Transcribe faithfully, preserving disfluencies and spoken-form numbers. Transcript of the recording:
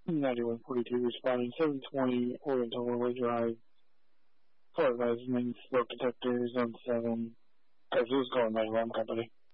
ninety-one forty-two responding, seven twenty Oriental Railway Drive. For advisement, smoke detectors on seven. As it was going by alarm company.